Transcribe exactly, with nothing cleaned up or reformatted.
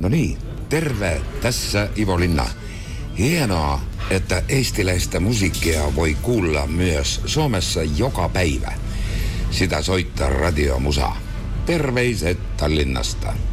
No niin, terve, tässä Ivo Linna. Hienoa, että eestiläistä musiikkia voi kuulla myös Suomessa joka päivä. Sitä soittaa Radio Musa. Terveiset Tallinnasta.